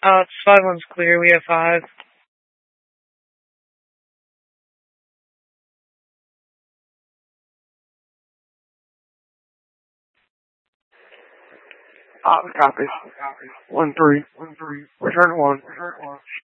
It's 5-1's clear. We have 5. Copy. 1-3. Return 1.